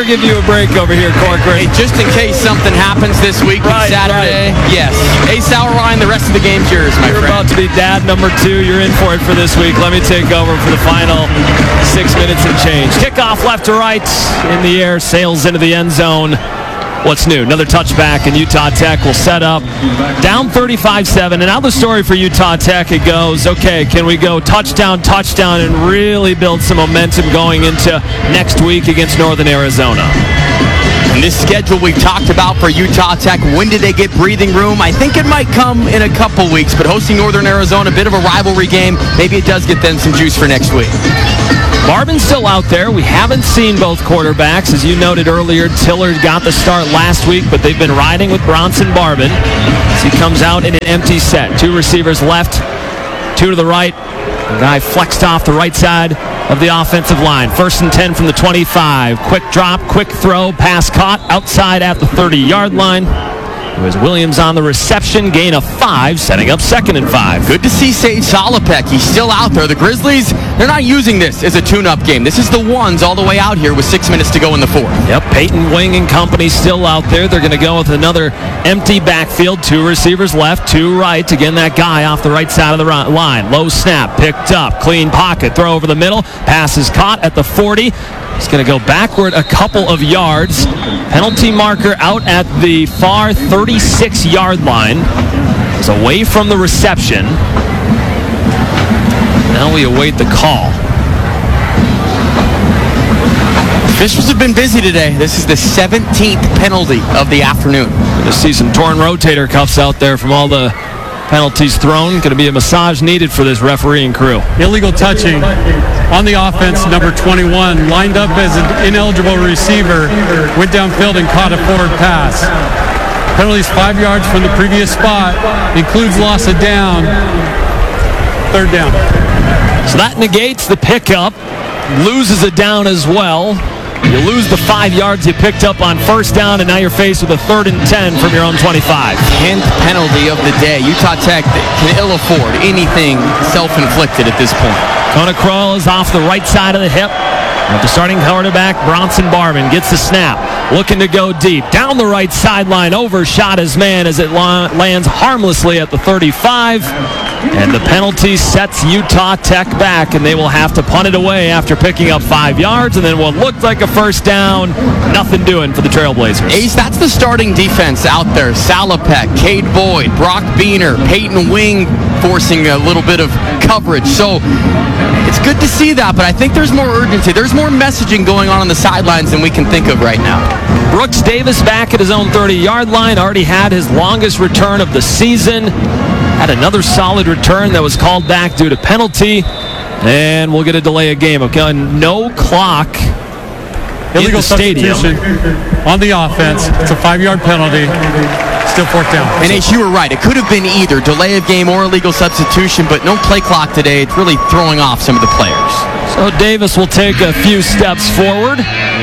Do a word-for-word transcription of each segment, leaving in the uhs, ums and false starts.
better give you a break over here, Corcoran. Hey, just in case something happens this week, right, Saturday, right. yes. Ace Hour Ryan, the rest of the game's yours, my You're friend. about to be dad number two. You're in for it for this week. Let me take over for the final six minutes and change. Kickoff left to right in the air, sails into the end zone. What's new? Another touchback, and Utah Tech will set up down thirty-five seven. And now the story for Utah Tech, it goes, okay, can we go touchdown, touchdown, and really build some momentum going into next week against Northern Arizona? And this schedule we talked about for Utah Tech, when did they get breathing room? I think it might come in a couple weeks, but hosting Northern Arizona, a bit of a rivalry game. Maybe it does get them some juice for next week. Barbin's still out there. We haven't seen both quarterbacks. As you noted earlier, Tiller got the start last week, but they've been riding with Bronson Barbin as he comes out in an empty set. Two receivers left, two to the right. The guy flexed off the right side of the offensive line. First and ten from the twenty-five. Quick drop, quick throw, pass caught outside at the thirty-yard line. It was Williams on the reception, gain of five, setting up second and five. Good to see Sage Salopek. He's still out there. The Grizzlies, they're not using this as a tune-up game. This is the ones all the way out here with six minutes to go in the fourth. Yep, Peyton Wing and company still out there. They're going to go with another empty backfield. Two receivers left, two right. Again, that guy off the right side of the line. Low snap, picked up, clean pocket, throw over the middle. Pass is caught at the forty. He's going to go backward a couple of yards. Penalty marker out at the far thirty-six-yard line. It's away from the reception. Now we await the call. Officials have been busy today. This is the seventeenth penalty of the afternoon. Going to see some torn rotator cuffs out there from all the penalties thrown. Going to be a massage needed for this refereeing crew. Illegal touching on the offense, number twenty-one, lined up as an ineligible receiver, went downfield and caught a forward pass. Penalties five yards from the previous spot, includes loss of down, third down. So that negates the pickup, loses a down as well. You lose the five yards you picked up on first down, and now you're faced with a third and ten from your own twenty-five. tenth penalty of the day. Utah Tech can ill afford anything self-inflicted at this point. Kona Kroll is off the right side of the hip. But the starting quarterback, Bronson Barbin, gets the snap, looking to go deep. Down the right sideline, overshot his man as it la- lands harmlessly at the thirty-five. And the penalty sets Utah Tech back, and they will have to punt it away after picking up five yards, and then what looked like a first down, nothing doing for the Trailblazers. Ace, that's the starting defense out there. Salopek, Cade Boyd, Brock Beener, Peyton Wing forcing a little bit of coverage. So it's good to see that, but I think there's more urgency. There's more messaging going on on the sidelines than we can think of right now. Brooks Davis back at his own thirty-yard line, already had his longest return of the season. Had another solid return that was called back due to penalty. And we'll get a delay of game. Okay, no clock Illegal in the stadium. substitution on the offense. It's a five-yard penalty. Still fourth down. And Ace, you were right. It could have been either delay of game or illegal substitution, but no play clock today. It's really throwing off some of the players. So Davis will take a few steps forward.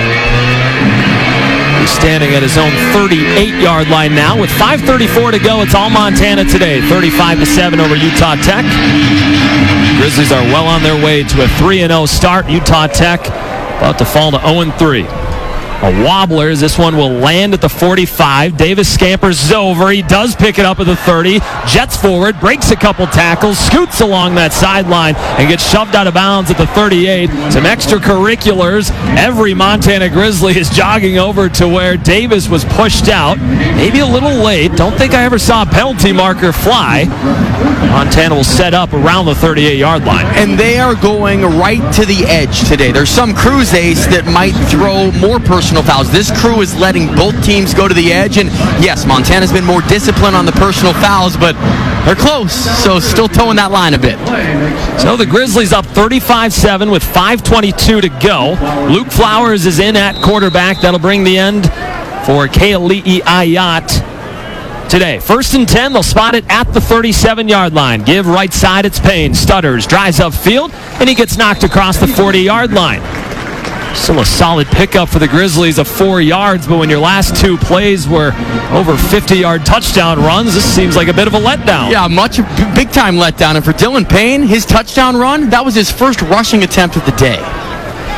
He's standing at his own thirty-eight-yard line now with five thirty-four to go. It's all Montana today, thirty-five to seven over Utah Tech. Grizzlies are well on their way to a three and oh start. Utah Tech about to fall to oh and three. A wobbler as this one will land at the forty-five. Davis scampers over. He does pick it up at the thirty. Jets forward, breaks a couple tackles, scoots along that sideline, and gets shoved out of bounds at the thirty-eight. Some extracurriculars. Every Montana Grizzly is jogging over to where Davis was pushed out. Maybe a little late. Don't think I ever saw a penalty marker fly. Montana will set up around the thirty-eight-yard line. And they are going right to the edge today. There's some crews, Ace, that might throw more personal fouls. This crew is letting both teams go to the edge, and yes, Montana's been more disciplined on the personal fouls, but they're close, so still towing that line a bit. So the Grizzlies up thirty-five seven with five twenty-two to go. Luke Flowers is in at quarterback. That'll bring the end for Keali'i Ayat today. First and ten, they'll spot it at the thirty-seven-yard line. Give right side, it's Payne. Stutters, drives upfield, and he gets knocked across the forty-yard line. Still a solid pickup for the Grizzlies of four yards, but when your last two plays were over fifty-yard touchdown runs, this seems like a bit of a letdown. Yeah, much big-time letdown. And for Dylan Payne, his touchdown run, that was his first rushing attempt of the day.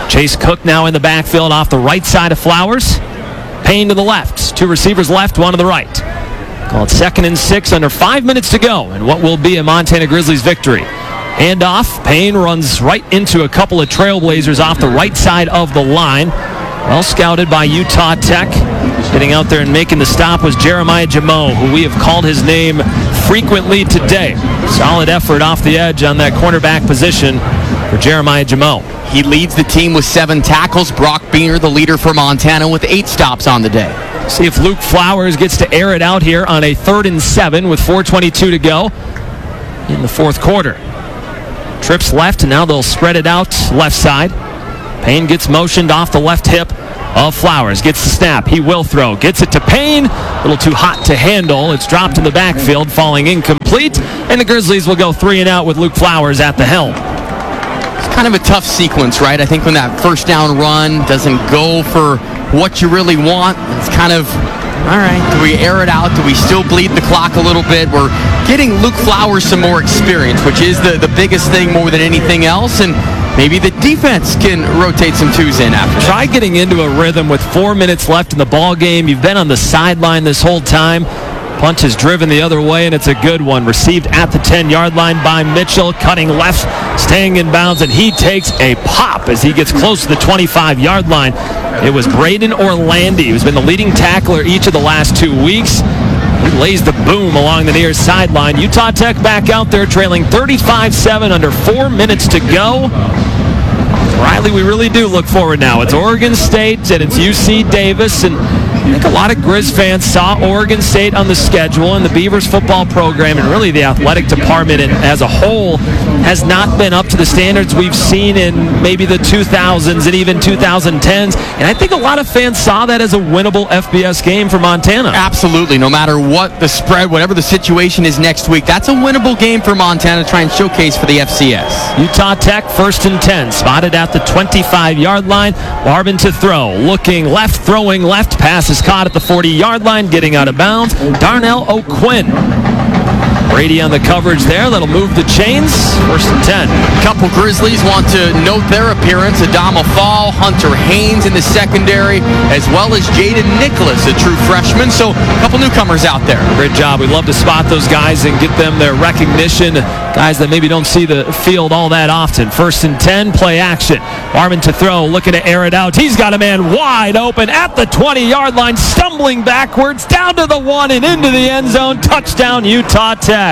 Chase Cook now in the backfield off the right side of Flowers. Payne to the left. Two receivers left, one to the right. Call it second and six, under five minutes to go, and what will be a Montana Grizzlies victory. Handoff. Payne runs right into a couple of Trailblazers off the right side of the line. Well scouted by Utah Tech. Getting out there and making the stop was Jeremiah Jamo, who we have called his name frequently today. Solid effort off the edge on that cornerback position for Jeremiah Jamo. He leads the team with seven tackles. Brock Beener, the leader for Montana, with eight stops on the day. See if Luke Flowers gets to air it out here on a third and seven with four twenty-two to go in the fourth quarter. Trips left, and now they'll spread it out left side. Payne gets motioned off the left hip of Flowers. Gets the snap. He will throw. Gets it to Payne. A little too hot to handle. It's dropped in the backfield, falling incomplete. And the Grizzlies will go three and out with Luke Flowers at the helm. It's kind of a tough sequence, right? I think when that first down run doesn't go for what you really want, it's kind of, all right, do we air it out? Do we still bleed the clock a little bit? We're getting Luke Flowers some more experience, which is the, the biggest thing more than anything else. And maybe the defense can rotate some twos in after. Try getting into a rhythm with four minutes left in the ball game. You've been on the sideline this whole time. Punch is driven the other way, and it's a good one. Received at the ten-yard line by Mitchell, cutting left, staying in bounds, and he takes a pop as he gets close to the twenty-five-yard line. It was Braden Orlandi, who's been the leading tackler each of the last two weeks. He lays the boom along the near sideline. Utah Tech back out there trailing thirty-five seven, under four minutes to go. Riley, we really do look forward now. It's Oregon State and it's U C Davis, and I think a lot of Grizz fans saw Oregon State on the schedule, and the Beavers football program and really the athletic department as a whole has not been up to the standards we've seen in maybe the two thousands and even two thousand tens. And I think a lot of fans saw that as a winnable F B S game for Montana. Absolutely. No matter what the spread, whatever the situation is next week, that's a winnable game for Montana to try and showcase for the F C S. Utah Tech first and ten, spotted at the twenty-five-yard line. Barban to throw. Looking left, throwing left. Pass is caught at the forty-yard line, getting out of bounds. Darnell O'Quinn. Brady on the coverage there. That'll move the chains. First and ten. Couple Grizzlies want to note their appearance. Adama Fall, Hunter Haynes in the secondary, as well as Jaden Nicholas, a true freshman. So a couple newcomers out there. Great job. We love to spot those guys and get them their recognition. Guys that maybe don't see the field all that often. First and ten, play action. Barman to throw, looking to air it out. He's got a man wide open at the twenty-yard line, stumbling backwards, down to the one and into the end zone. Touchdown, Utah Tech.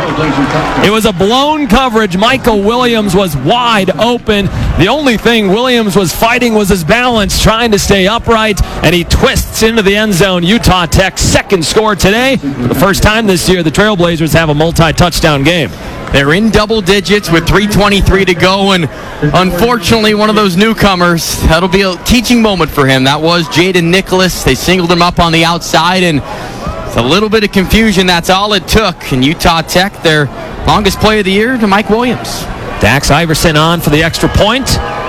It was a blown coverage. Michael Williams was wide open. The only thing Williams was fighting was his balance, trying to stay upright, and he twists into the end zone. Utah Tech's second score today. For the first time this year, the Trailblazers have a multi-touchdown game. They're in double digits with three twenty-three to go, and unfortunately, one of those newcomers, that'll be a teaching moment for him. That was Jaden Nicholas. They singled him up on the outside, and it's a little bit of confusion. That's all it took. And Utah Tech, their longest play of the year, to Mike Williams. Dax Iverson on for the extra point.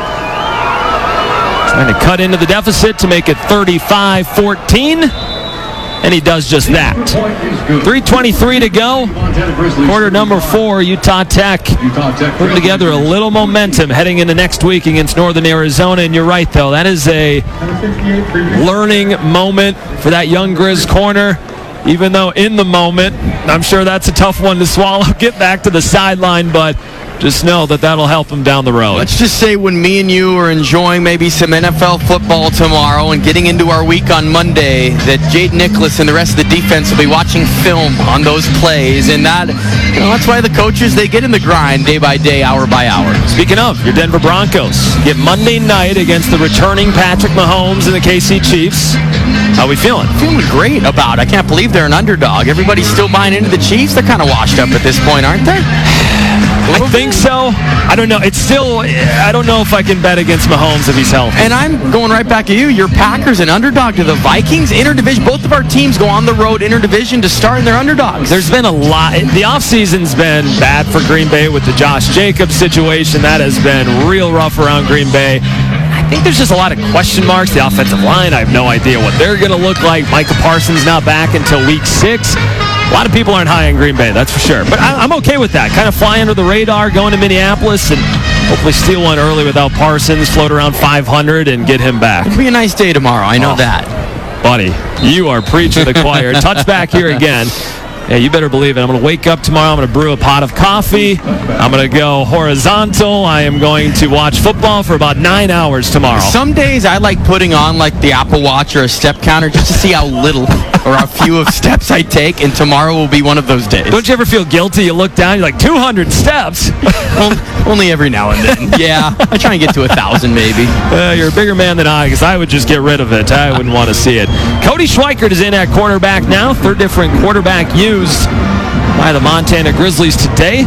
Trying to cut into the deficit to make it thirty-five fourteen. And he does just that. three twenty-three to go. Quarter number four, Utah Tech putting together a little momentum heading into next week against Northern Arizona. And you're right, though. That is a learning moment for that young Grizz corner. Even though in the moment, I'm sure that's a tough one to swallow. Get back to the sideline, but just know that that'll help him down the road. Let's just say when me and you are enjoying maybe some N F L football tomorrow and getting into our week on Monday, that Jaden Nicholas and the rest of the defense will be watching film on those plays. And that, you know, that's why the coaches, they get in the grind day by day, hour by hour. Speaking of, your Denver Broncos get Monday night against the returning Patrick Mahomes and the K C Chiefs. How we feeling? Feeling great about it. I can't believe they're an underdog. Everybody's still buying into the Chiefs. They're kind of washed up at this point, aren't they? I think so. I don't know. It's still, I don't know if I can bet against Mahomes if he's healthy. And I'm going right back at you. Your Packers an underdog to the Vikings. Interdivision. Both of our teams go on the road interdivision to start, and they're underdogs. There's been a lot. The offseason's been bad for Green Bay with the Josh Jacobs situation. That has been real rough around Green Bay. I think there's just a lot of question marks. The offensive line, I have no idea what they're going to look like. Micah Parsons not back until week six. A lot of people aren't high on Green Bay, that's for sure. But I, I'm okay with that. Kind of fly under the radar, going to Minneapolis, and hopefully steal one early without Parsons, float around five hundred, and get him back. It'll be a nice day tomorrow. I know Oh. that. Buddy, you are preaching to the choir. Touchback here again. Yeah, you better believe it. I'm going to wake up tomorrow. I'm going to brew a pot of coffee. I'm going to go horizontal. I am going to watch football for about nine hours tomorrow. Some days I like putting on like the Apple Watch or a step counter just to see how little or how few of steps I take, and tomorrow will be one of those days. Don't you ever feel guilty? You look down, you're like, two hundred steps. Well, only every now and then. Yeah, I try and get to a thousand maybe. Uh, you're a bigger man than I, because I would just get rid of it. I wouldn't want to see it. Cody Schweikert is in at quarterback now. Third different quarterback used by the Montana Grizzlies today.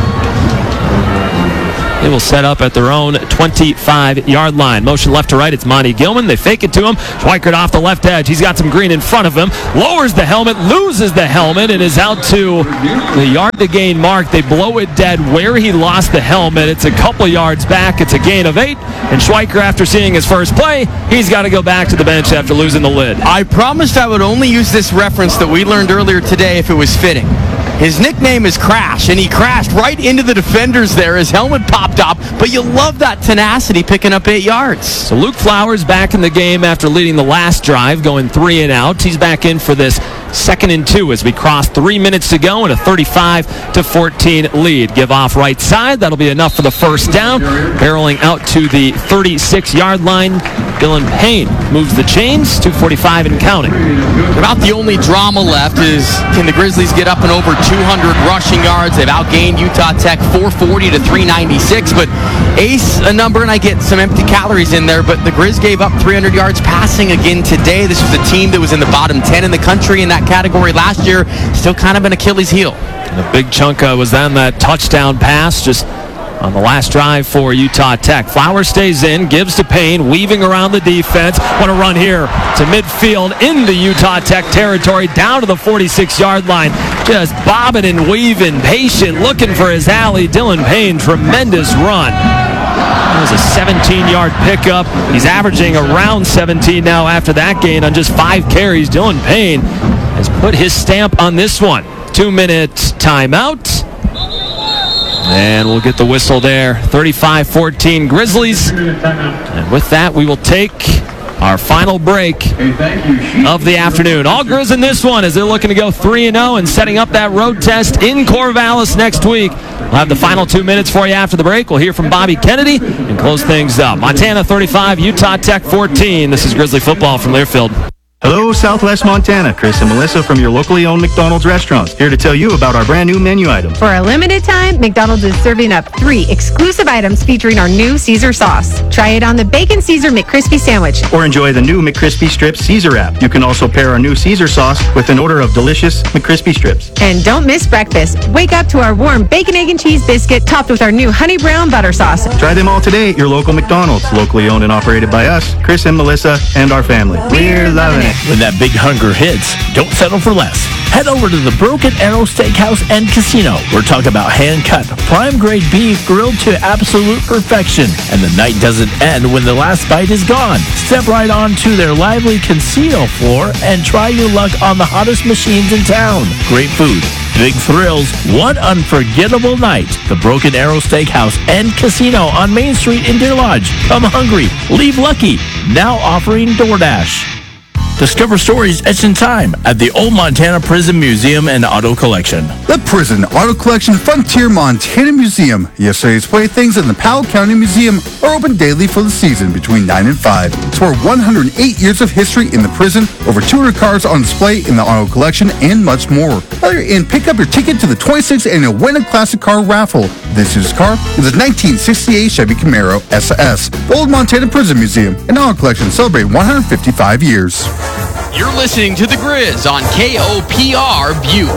They will set up at their own twenty-five-yard line. Motion left to right. It's Monty Gilman. They fake it to him. Schweikert off the left edge. He's got some green in front of him. Lowers the helmet, loses the helmet, and is out to the yard-to-gain mark. They blow it dead where he lost the helmet. It's a couple yards back. It's a gain of eight. And Schweikert, after seeing his first play, he's got to go back to the bench after losing the lid. I promised I would only use this reference that we learned earlier today if it was fitting. His nickname is Crash, and he crashed right into the defenders there. His helmet popped up, but you love that tenacity picking up eight yards. So Luke Flowers back in the game after leading the last drive, going three and out. He's back in for this second and two as we cross three minutes to go and a thirty-five to fourteen lead. Give off right side. That'll be enough for the first down. Barreling out to the thirty-six-yard line. Dylan Payne moves the chains, two forty-five and counting. About the only drama left is, can the Grizzlies get up and over two hundred rushing yards? They've outgained Utah Tech four forty to three ninety-six, but ace a number, and I get some empty calories in there, but the Grizz gave up three hundred yards passing again today. This was a team that was in the bottom ten in the country in that category last year. Still kind of an Achilles heel. And a big chunk uh, was on that touchdown pass, just on the last drive for Utah Tech. Flowers stays in, gives to Payne, weaving around the defense. What a run here to midfield into Utah Tech territory, down to the forty-six-yard line. Just bobbing and weaving, patient, looking for his alley. Dylan Payne, tremendous run. That was a seventeen-yard pickup. He's averaging around seventeen now after that gain on just five carries. Dylan Payne has put his stamp on this one. Two-minute timeout. And we'll get the whistle there. thirty-five fourteen Grizzlies. And with that, we will take our final break of the afternoon. All Grizz in this one as they're looking to go three and oh and setting up that road test in Corvallis next week. We'll have the final two minutes for you after the break. We'll hear from Bobby Kennedy and close things up. Montana thirty-five, Utah Tech fourteen. This is Grizzly football from Learfield. Hello, Southwest Montana. Chris and Melissa from your locally owned McDonald's restaurants, here to tell you about our brand new menu items. For a limited time, McDonald's is serving up three exclusive items featuring our new Caesar sauce. Try it on the Bacon Caesar McCrispy sandwich. Or enjoy the new McCrispy Strips Caesar wrap. You can also pair our new Caesar sauce with an order of delicious McCrispy Strips. And don't miss breakfast. Wake up to our warm bacon, egg, and cheese biscuit topped with our new honey brown butter sauce. Try them all today at your local McDonald's, locally owned and operated by us, Chris and Melissa, and our family. We're loving it. When that big hunger hits, don't settle for less. Head over to the Broken Arrow Steakhouse and Casino. We're talking about hand-cut, prime-grade beef grilled to absolute perfection. And the night doesn't end when the last bite is gone. Step right onto their lively casino floor and try your luck on the hottest machines in town. Great food, big thrills, one unforgettable night. The Broken Arrow Steakhouse and Casino on Main Street in Deer Lodge. Come hungry, leave lucky. Now offering DoorDash. Discover stories etched in time at the Old Montana Prison Museum and Auto Collection. The Prison Auto Collection Frontier Montana Museum. Yesterday's playthings in the Powell County Museum are open daily for the season between nine and five. Explore one hundred eight years of history in the prison, over two hundred cars on display in the auto collection, and much more. Hurry and pick up your ticket to the twenty-sixth Annual Win a Classic Car Raffle. This year's car is a nineteen sixty-eight Chevy Camaro S S. The Old Montana Prison Museum and Auto Collection celebrate one hundred fifty-five years. You're listening to The Grizz on K O P R Butte.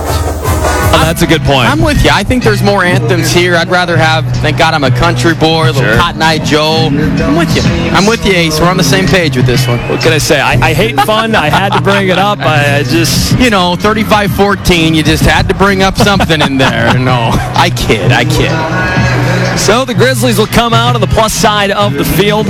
Oh, that's a good point. I'm with you. I think there's more anthems here. I'd rather have, thank God I'm a country boy, a little Sure. Cotton Eye Joe. I'm with you. I'm with you, Ace. We're on the same page with this one. What can I say? I, I hate fun. I had to bring it up. I, I just... You know, thirty-five fourteen, you just had to bring up something in there. No, I kid, I kid. So the Grizzlies will come out on the plus side of the field.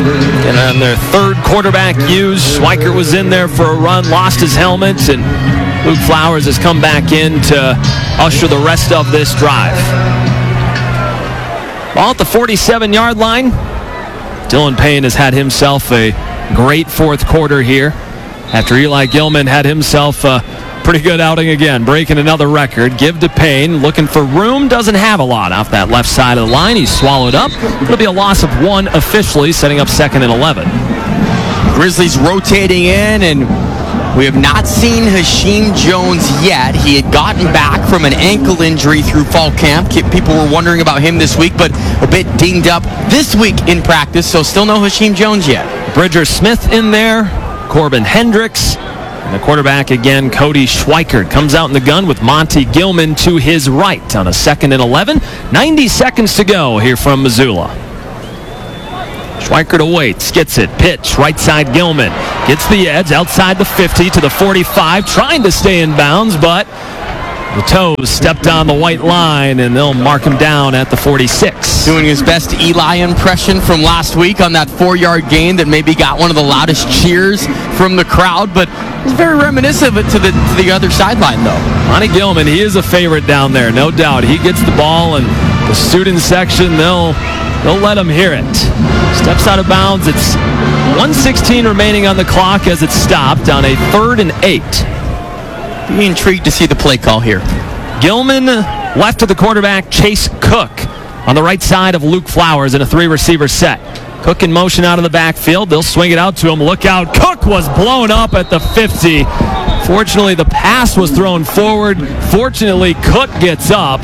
And on their third quarterback use, Schweikert was in there for a run, lost his helmet, and Luke Flowers has come back in to usher the rest of this drive. Ball at the forty-seven-yard line. Dylan Payne has had himself a great fourth quarter here after Eli Gilman had himself a pretty good outing again, breaking another record. Give to Payne, looking for room, doesn't have a lot off that left side of the line. He's swallowed up. It'll be a loss of one officially, setting up second and eleven. Grizzlies rotating in, and we have not seen Hashim Jones yet. He had gotten back from an ankle injury through fall camp. People were wondering about him this week, but a bit dinged up this week in practice, so still no Hashim Jones yet. Bridger Smith in there, Corbin Hendricks, and the quarterback again, Cody Schweikert, comes out in the gun with Monty Gilman to his right on a second and eleven. ninety seconds to go here from Missoula. Schweikert awaits, gets it, pitch, right side Gilman. Gets the edge, outside the fifty to the forty-five, trying to stay in bounds, but the toes stepped on the white line, and they'll mark him down at the forty-six. Doing his best Eli impression from last week on that four-yard gain that maybe got one of the loudest cheers from the crowd, but it's very reminiscent of it to the, to the other sideline, though. Monty Gilman, he is a favorite down there, no doubt. He gets the ball, and the student section, they'll, they'll let him hear it. Steps out of bounds. It's one sixteen remaining on the clock as it stopped on a third and eight. Be intrigued to see the play call here. Gilman left of the quarterback, Chase Cook, on the right side of Luke Flowers in a three-receiver set. Cook in motion out of the backfield. They'll swing it out to him. Look out. Cook was blown up at the fifty. Fortunately, the pass was thrown forward. Fortunately, Cook gets up.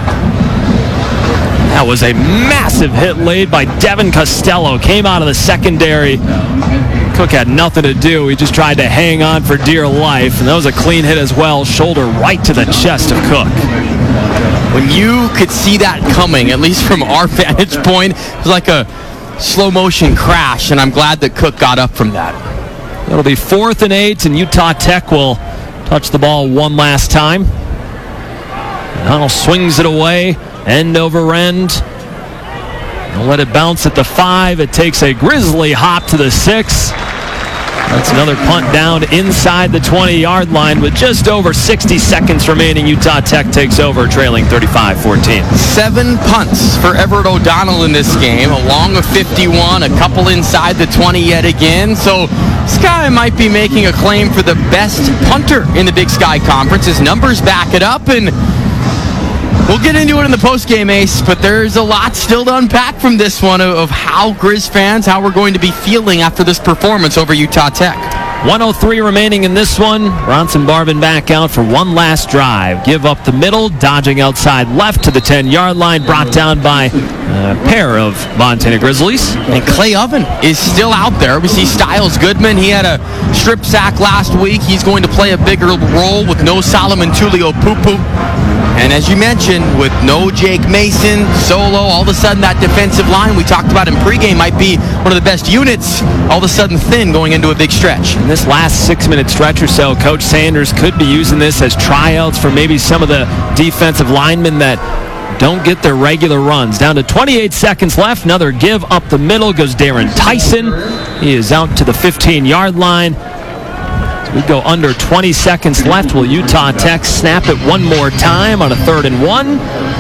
That was a massive hit laid by Devin Costello. Came out of the secondary. Cook had nothing to do. He just tried to hang on for dear life. And that was a clean hit as well. Shoulder right to the chest of Cook. When you could see that coming, at least from our vantage point, it was like a slow motion crash. And I'm glad that Cook got up from that. It'll be fourth and eight, and Utah Tech will touch the ball one last time. Donald swings it away. End over end. They'll let it bounce at the five. It takes a Grizzly hop to the six. That's another punt down inside the twenty-yard line with just over sixty seconds remaining. Utah Tech takes over, trailing thirty-five fourteen. Seven punts for Everett O'Donnell in this game, along with fifty-one, a couple inside the twenty yet again. So this guy might be making a claim for the best punter in the Big Sky Conference. His numbers back it up, and we'll get into it in the postgame, Ace, but there's a lot still to unpack from this one of, of how Grizz fans, how we're going to be feeling after this performance over Utah Tech. one oh three remaining in this one. Bronson Barvin back out for one last drive. Give up the middle, dodging outside left to the ten-yard line, brought down by a pair of Montana Grizzlies. And Clay Oven is still out there. We see Styles Goodman. He had a strip sack last week. He's going to play a bigger role with no Solomon Tuliaupupu. And as you mentioned, with no Jake Mason, Solo, all of a sudden that defensive line we talked about in pregame might be one of the best units, all of a sudden thin going into a big stretch. In this last six-minute stretch or so, Coach Sanders could be using this as tryouts for maybe some of the defensive linemen that don't get their regular runs. Down to twenty-eight seconds left. Another give up the middle goes Darren Tyson. He is out to the fifteen-yard line. We go under twenty seconds left. Will Utah Tech snap it one more time on a third and one?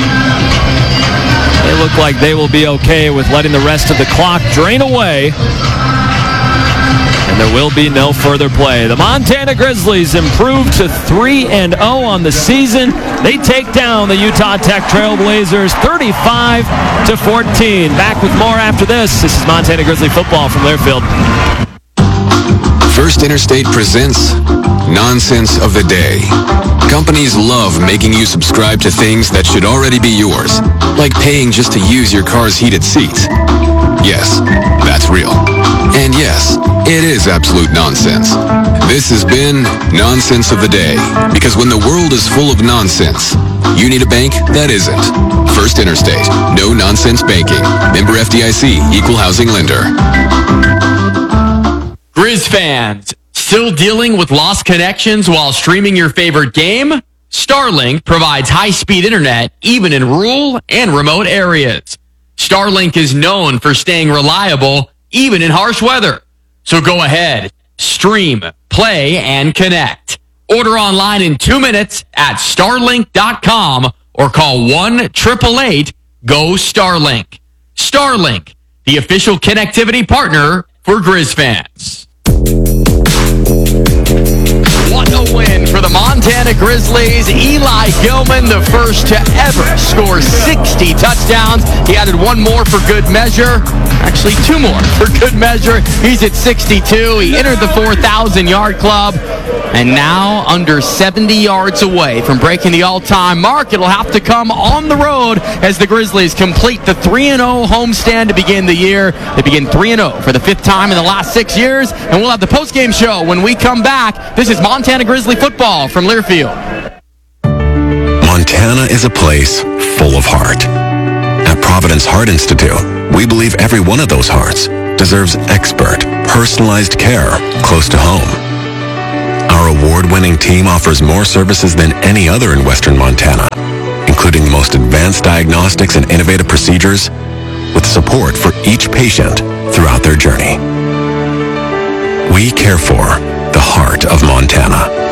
They look like they will be okay with letting the rest of the clock drain away. And there will be no further play. The Montana Grizzlies improve to three and oh on the season. They take down the Utah Tech Trailblazers thirty-five to fourteen. Back with more after this. This is Montana Grizzly football from Learfield. First Interstate presents Nonsense of the Day. Companies love making you subscribe to things that should already be yours, like paying just to use your car's heated seats. Yes, that's real. And yes, it is absolute nonsense. This has been Nonsense of the Day, because when the world is full of nonsense, you need a bank that isn't. First Interstate. No nonsense banking. Member F D I C. Equal housing lender. Grizz fans, still dealing with lost connections while streaming your favorite game? Starlink provides high-speed internet even in rural and remote areas. Starlink is known for staying reliable even in harsh weather. So go ahead, stream, play, and connect. Order online in two minutes at starlink dot com or call one eight eight eight go Starlink. Starlink, the official connectivity partner for Grizz fans. What a win for the Montana Grizzlies. Eli Gilman, the first to ever score sixty touchdowns. He added one more for good measure. Actually, two more for good measure. He's at sixty-two. He entered the four thousand yard club. And now under seventy yards away from breaking the all-time mark. It'll have to come on the road as the Grizzlies complete the three and oh homestand to begin the year. They begin three and oh for the fifth time in the last six years. And we'll have the postgame show when we come back. This is Montana Grizzly football from Learfield. Montana is a place full of heart. At Providence Heart Institute, we believe every one of those hearts deserves expert, personalized care close to home. Our award-winning team offers more services than any other in Western Montana, including the most advanced diagnostics and innovative procedures, with support for each patient throughout their journey. We care for the heart of Montana.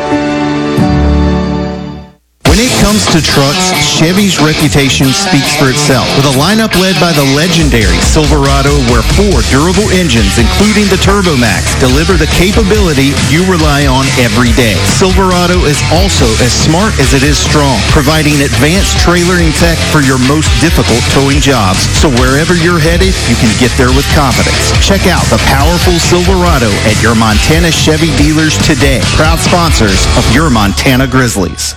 When it comes to trucks, Chevy's reputation speaks for itself. With a lineup led by the legendary Silverado, where four durable engines, including the TurboMax, deliver the capability you rely on every day. Silverado is also as smart as it is strong, providing advanced trailering tech for your most difficult towing jobs. So wherever you're headed, you can get there with confidence. Check out the powerful Silverado at your Montana Chevy dealers today. Proud sponsors of your Montana Grizzlies.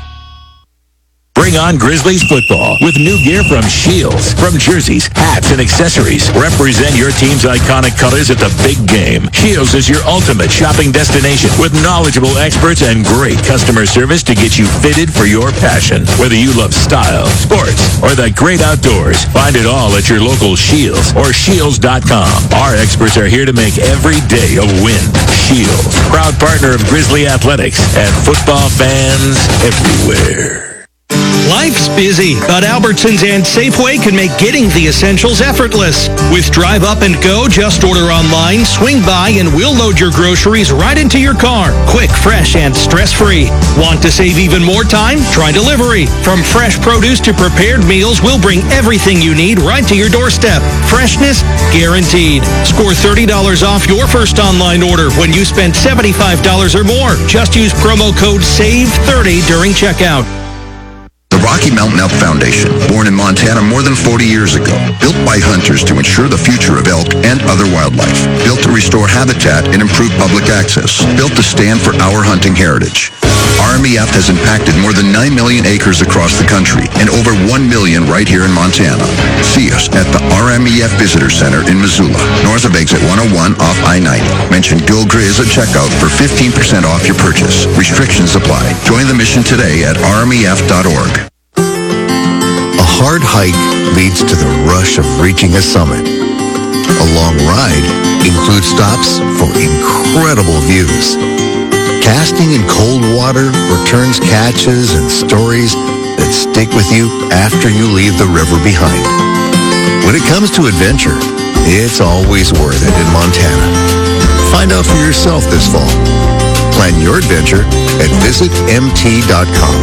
Bring on Grizzlies football with new gear from Shields. From jerseys, hats, and accessories. Represent your team's iconic colors at the big game. Shields is your ultimate shopping destination with knowledgeable experts and great customer service to get you fitted for your passion. Whether you love style, sports, or the great outdoors, find it all at your local Shields or shields dot com. Our experts are here to make every day a win. Shields, proud partner of Grizzly Athletics and football fans everywhere. Life's busy, but Albertsons and Safeway can make getting the essentials effortless. With Drive Up and Go, just order online, swing by, and we'll load your groceries right into your car. Quick, fresh, and stress-free. Want to save even more time? Try delivery. From fresh produce to prepared meals, we'll bring everything you need right to your doorstep. Freshness guaranteed. Score thirty dollars off your first online order when you spend seventy-five dollars or more. Just use promo code SAVE thirty during checkout. The Rocky Mountain Elk Foundation, born in Montana more than forty years ago, built by hunters to ensure the future of elk and other wildlife, built to restore habitat and improve public access, built to stand for our hunting heritage. R M E F has impacted more than nine million acres across the country and over one million right here in Montana. See us at the R M E F Visitor Center in Missoula, north of exit one oh one off I ninety. Mention Go Grizz at checkout for fifteen percent off your purchase. Restrictions apply. Join the mission today at R M E F dot org. A hard hike leads to the rush of reaching a summit. A long ride includes stops for incredible views. Casting in cold water returns catches and stories that stick with you after you leave the river behind. When it comes to adventure, it's always worth it in Montana. Find out for yourself this fall. Plan your adventure at visit m t dot com.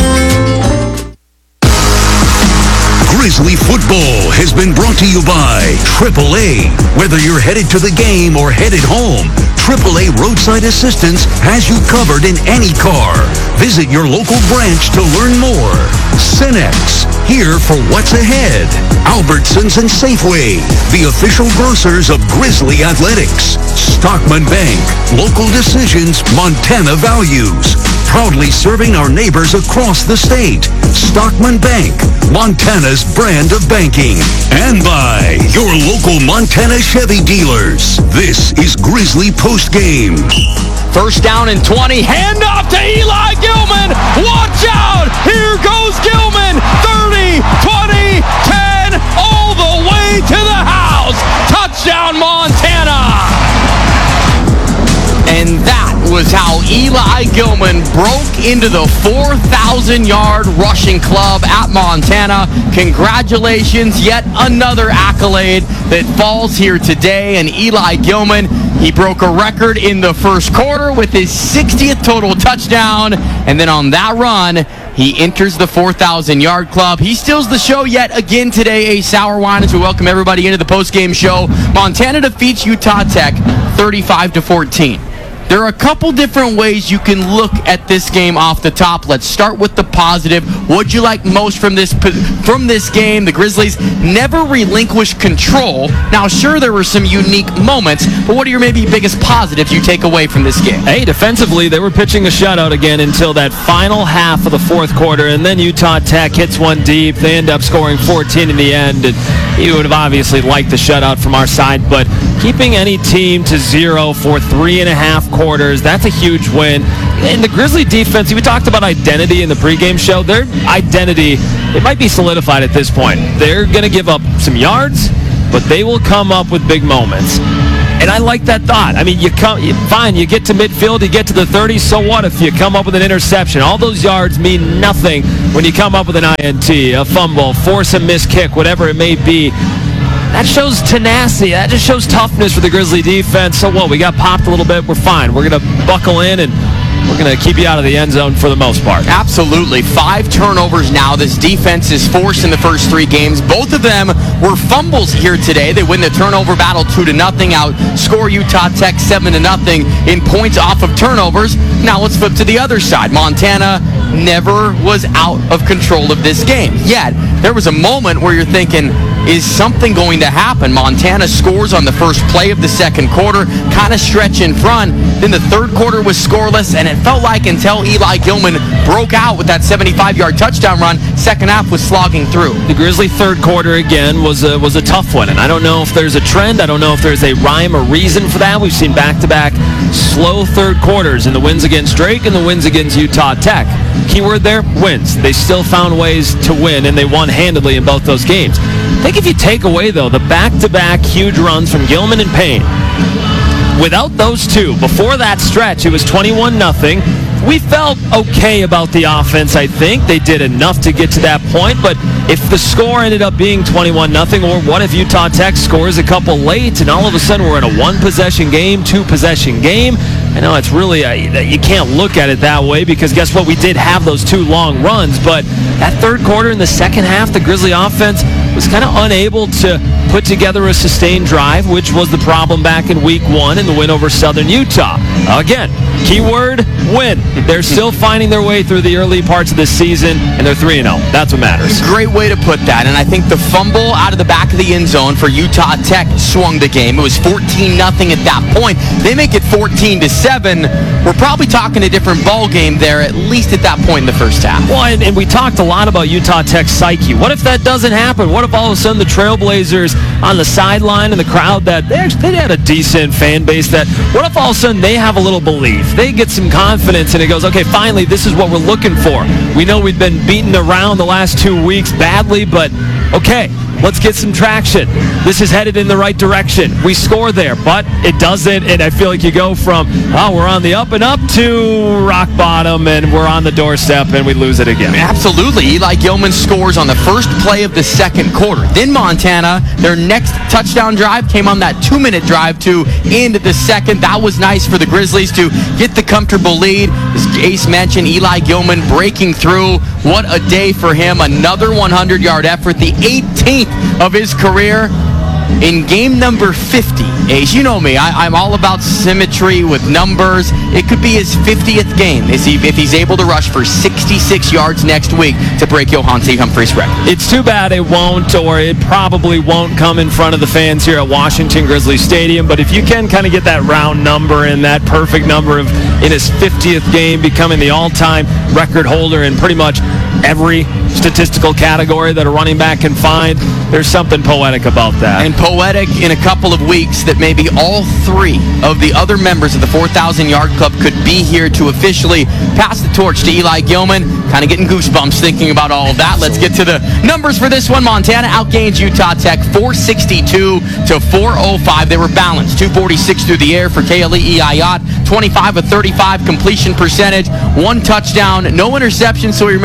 Grizzly football has been brought to you by triple A. Whether you're headed to the game or headed home, triple A Roadside Assistance has you covered in any car. Visit your local branch to learn more. Cenex, here for what's ahead. Albertsons and Safeway, the official grocers of Grizzly Athletics. Stockman Bank, local decisions, Montana values. Proudly serving our neighbors across the state. Stockman Bank, Montana's brand of banking. And by your local Montana Chevy dealers. This is Grizzly Postgame. First down and twenty. Hand off to Eli Gilman. Watch out. Here goes Gilman. thirty, twenty, ten, all the way to the house. Touchdown, Montana. And that was how Eli Gilman broke into the four thousand yard rushing club at Montana. Congratulations, yet another accolade that falls here today. And Eli Gilman, He broke a record in the first quarter with his sixtieth total touchdown. And then on that run, he enters the four thousand yard club. He steals the show yet again today, Ace Sauerwein, as we welcome everybody into the postgame show. Montana defeats Utah Tech thirty-five to fourteen. There are a couple different ways you can look at this game off the top. Let's start with the positive. What'd you like most from this from this game? The Grizzlies never relinquished control. Now, sure, there were some unique moments, but what are your maybe biggest positives you take away from this game? Hey, defensively, they were pitching a shutout again until that final half of the fourth quarter, and then Utah Tech hits one deep. They end up scoring fourteen in the end, and you would have obviously liked the shutout from our side, but keeping any team to zero for three and a half quarters, that's a huge win. And the Grizzly defense, we talked about identity in the pregame show. Their identity, it might be solidified at this point. They're going to give up some yards, but they will come up with big moments. And I like that thought. I mean, you come, you, fine, you get to midfield, you get to the thirty, so what if you come up with an interception? All those yards mean nothing when you come up with an I N T, a fumble, force a missed kick, whatever it may be. That shows tenacity. That just shows toughness for the Grizzly defense. So what? We got popped a little bit. We're fine. We're going to buckle in, and we're going to keep you out of the end zone for the most part. Absolutely. Five turnovers now. This defense is forced in the first three games. Both of them were fumbles here today. They win the turnover battle two to nothing. Outscore Utah Tech seven to nothing in points off of turnovers. Now let's flip to the other side. Montana never was out of control of this game. Yet there was a moment where you're thinking, is something going to happen? Montana scores on the first play of the second quarter, kind of stretch in front. Then the third quarter was scoreless, and it felt like until Eli Gilman broke out with that seventy-five yard touchdown run, second half was slogging through. The Grizzly third quarter, again, was a, was a tough one, and I don't know if there's a trend. I don't know if there's a rhyme or reason for that. We've seen back-to-back slow third quarters in the wins against Drake and the wins against Utah Tech. Keyword there, wins. They still found ways to win, and they won handedly in both those games. I think if you take away, though, the back-to-back huge runs from Gilman and Payne, without those two, before that stretch, it was twenty-one nothing. We felt okay about the offense, I think. They did enough to get to that point, but if the score ended up being twenty-one nothing, or what if Utah Tech scores a couple late, and all of a sudden we're in a one-possession game, two-possession game? I know it's really, a, you can't look at it that way, because guess what? We did have those two long runs, but that third quarter in the second half, the Grizzly offense was kind of unable to put together a sustained drive, which was the problem back in week one in the win over Southern Utah. Again, keyword, win. They're still finding their way through the early parts of this season, and they're three and oh. That's what matters. Great way to put that, and I think the fumble out of the back of the end zone for Utah Tech swung the game. It was fourteen nothing at that point. They make it fourteen to seven. We're probably talking a different ball game there, at least at that point in the first half. Well, and, and we talked a lot about Utah Tech's psyche. What if that doesn't happen? What if all of a sudden the Trailblazers on the sideline and the crowd, that they actually they had a decent fan base, that what if all of a sudden they have a little belief, they get some confidence, and it goes, okay, finally, this is what we're looking for. We know we've been beaten around the last two weeks badly, but okay, let's get some traction. This is headed in the right direction. We score there, but it doesn't, and I feel like you go from, oh, we're on the up and up to rock bottom, and we're on the doorstep, and we lose it again. Absolutely. Eli Gilman scores on the first play of the second quarter. Then Montana, their next touchdown drive came on that two-minute drive to end the second. That was nice for the Grizzlies to get the comfortable lead. As Ace mentioned, Eli Gilman breaking through. What a day for him. Another one hundred yard effort, the eighteenth of his career. In game number fifty, Ace, you know me, I, I'm all about symmetry with numbers. It could be his fiftieth game if, he, if he's able to rush for sixty-six yards next week to break Johansi Humphrey's record. It's too bad it won't, or it probably won't come in front of the fans here at Washington Grizzly Stadium, but if you can kind of get that round number and that perfect number of in his fiftieth game, becoming the all-time record holder in pretty much every statistical category that a running back can find, there's something poetic about that. And poetic in a couple of weeks that maybe all three of the other members of the four thousand yard club could be here to officially pass the torch to Eli Gilman. Kind of getting goosebumps thinking about all of that. Let's get to the numbers for this one. Montana outgains Utah Tech four sixty-two to four oh five. They were balanced. two forty-six through the air for Kale Iyot. twenty-five of thirty-five completion percentage. One touchdown, no interception, so he remains one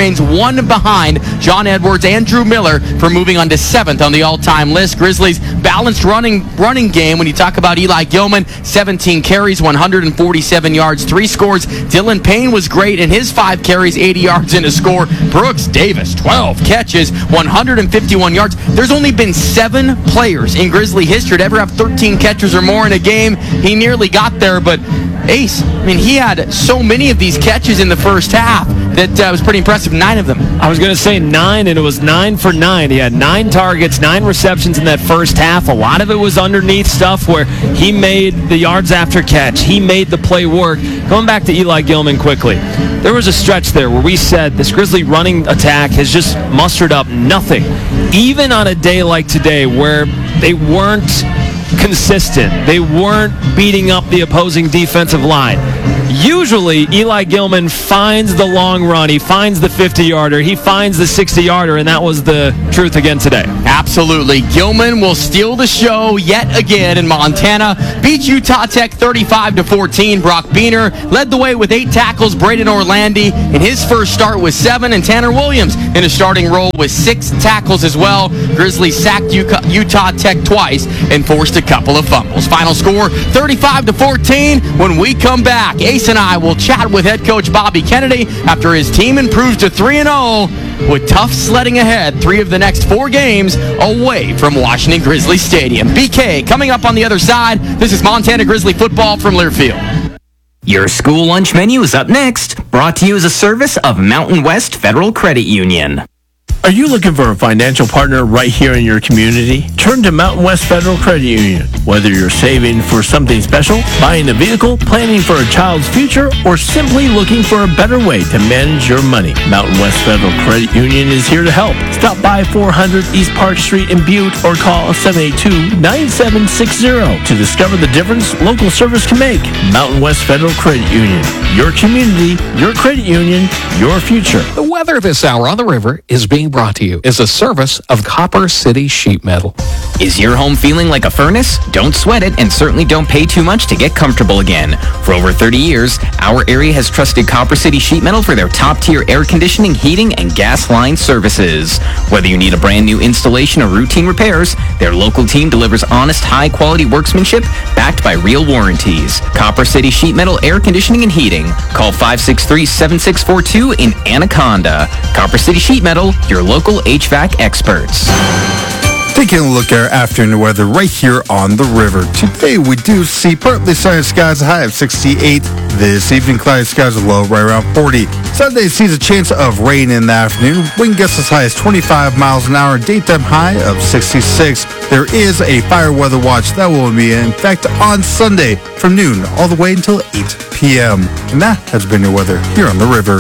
one behind John Edwards and Drew Miller for moving on to seventh on the all-time list. Grizzlies balanced running running game. When you talk about Eli Gilman, seventeen carries, one hundred forty-seven yards, three scores. Dylan Payne was great in his five carries, eighty yards and a score. Brooks Davis, twelve catches, one hundred fifty-one yards. There's only been seven players in Grizzly history to ever have thirteen catches or more in a game. He nearly got there, but Ace, I mean, he had so many of these catches in the first half that uh, was pretty impressive. Nine of them. I was going to say nine, and it was nine for nine. He had nine targets, nine receptions in that first half. A lot of it was underneath stuff where he made the yards after catch. He made the play work. Going back to Eli Gilman quickly, there was a stretch there where we said this Grizzly running attack has just mustered up nothing. Even on a day like today where they weren't consistent, they weren't beating up the opposing defensive line. Usually, Eli Gilman finds the long run. He finds the fifty-yarder. He finds the sixty-yarder, and that was the truth again today. Absolutely. Gilman will steal the show yet again in Montana. Beats Utah Tech thirty-five to fourteen. Brock Beaner led the way with eight tackles. Braden Orlandi in his first start with seven, and Tanner Williams in a starting role with six tackles as well. Grizzlies sacked Utah Tech twice and forced a couple of fumbles. Final score thirty-five to fourteen. When we come back, Ace and I will chat with head coach Bobby Kennedy after his team improves to three and oh with tough sledding ahead, three of the next four games away from Washington Grizzly Stadium. B K coming up on the other side. This is Montana Grizzly football from Learfield. Your school lunch menu is up next, brought to you as a service of Mountain West Federal Credit Union. Are you looking for a financial partner right here in your community? Turn to Mountain West Federal Credit Union. Whether you're saving for something special, buying a vehicle, planning for a child's future, or simply looking for a better way to manage your money, Mountain West Federal Credit Union is here to help. Stop by four hundred East Park Street in Butte or call seven eight two, nine seven six zero to discover the difference local service can make. Mountain West Federal Credit Union. Your community, your credit union, your future. The weather this hour on the river is being brought to you as a service of Copper City Sheet Metal. Is your home feeling like a furnace? Don't sweat it, and certainly don't pay too much to get comfortable again. For over thirty years, our area has trusted Copper City Sheet Metal for their top-tier air conditioning, heating, and gas line services. Whether you need a brand new installation or routine repairs, their local team delivers honest, high-quality workmanship backed by real warranties. Copper City Sheet Metal Air Conditioning and Heating. Call five six three, seven six four two in Anaconda. Copper City Sheet Metal, your local H V A C experts. Taking a look at our afternoon weather right here on the river. Today we do see partly sunny skies, a high of sixty-eight. This evening, cloudy skies, a low right around forty. Sunday sees a chance of rain in the afternoon. Wind gusts as high as twenty-five miles an hour. Daytime high of sixty-six. There is a fire weather watch that will be in effect on Sunday from noon all the way until eight p.m. And that has been your weather here on the river.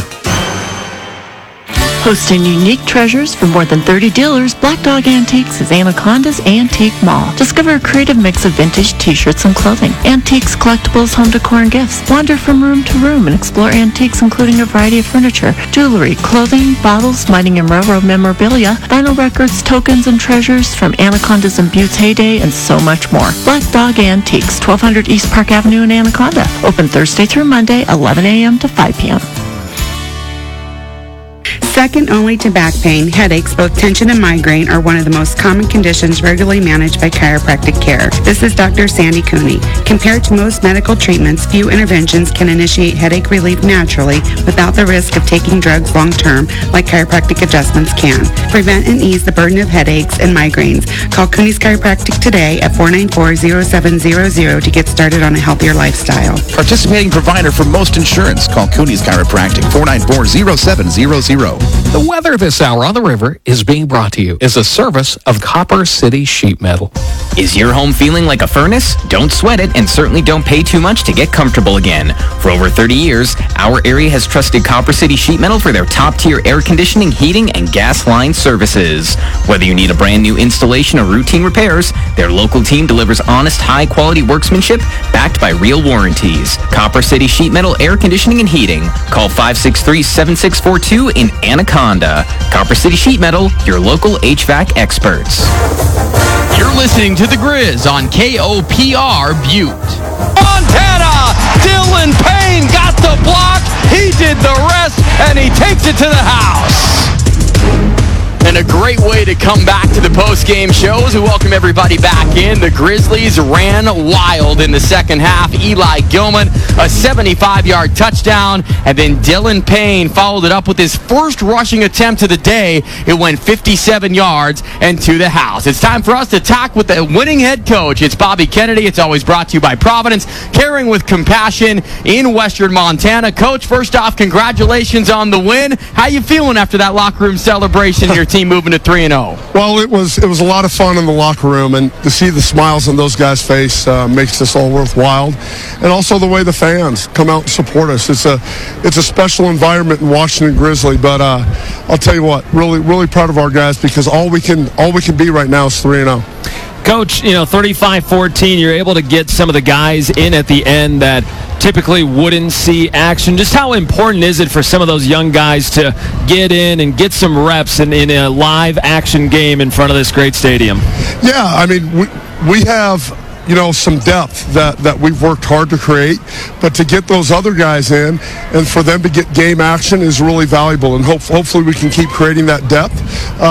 Hosting unique treasures from more than thirty dealers, Black Dog Antiques is Anaconda's Antique Mall. Discover a creative mix of vintage t-shirts and clothing, antiques, collectibles, home decor, and gifts. Wander from room to room and explore antiques including a variety of furniture, jewelry, clothing, bottles, mining and railroad memorabilia, vinyl records, tokens, and treasures from Anaconda's and Butte's heyday, and so much more. Black Dog Antiques, twelve hundred East Park Avenue in Anaconda. Open Thursday through Monday, eleven a.m. to five p.m. Second only to back pain, headaches, both tension and migraine are one of the most common conditions regularly managed by chiropractic care. This is Doctor Sandy Cooney. Compared to most medical treatments, few interventions can initiate headache relief naturally without the risk of taking drugs long-term like chiropractic adjustments can. Prevent and ease the burden of headaches and migraines. Call Cooney's Chiropractic today at four nine four, zero seven zero zero to get started on a healthier lifestyle. Participating provider for most insurance. Call Cooney's Chiropractic, four nine four, zero seven zero zero. The weather this hour on the river is being brought to you as a service of Copper City Sheet Metal. Is your home feeling like a furnace? Don't sweat it, and certainly don't pay too much to get comfortable again. For over thirty years, our area has trusted Copper City Sheet Metal for their top-tier air conditioning, heating, and gas line services. Whether you need a brand new installation or routine repairs, their local team delivers honest, high-quality workmanship backed by real warranties. Copper City Sheet Metal Air Conditioning and Heating. Call five six three, seven six four two in Anaconda. Copper City Sheet Metal, your local H V A C experts. You're listening to The Grizz on K O P R Butte. Montana! Dylan Payne got the block, he did the rest, and he takes it to the house. And a great way to come back to the post-game shows. We welcome everybody back in. The Grizzlies ran wild in the second half. Eli Gilman, a seventy-five-yard touchdown, and then Dylan Payne followed it up with his first rushing attempt of the day. It went fifty-seven yards and to the house. It's time for us to talk with the winning head coach. It's Bobby Kennedy. It's always brought to you by Providence, caring with compassion in Western Montana. Coach, first off, congratulations on the win. How you feeling after that locker room celebration? Your team moving to three and oh. Well, it was it was a lot of fun in the locker room, and to see the smiles on those guys' face uh, makes this all worthwhile. And also the way the fans come out and support us. It's a it's a special environment in Washington Grizzly. But uh, I'll tell you what, really really proud of our guys, because all we can all we can be right now is three and oh. Coach, you know, thirty-five fourteen, you're able to get some of the guys in at the end that typically wouldn't see action. Just how important is it for some of those young guys to get in and get some reps in, in a live action game in front of this great stadium? Yeah, I mean, we, we have, you know, some depth that, that we've worked hard to create, but to get those other guys in and for them to get game action is really valuable, and hope, hopefully we can keep creating that depth. Uh,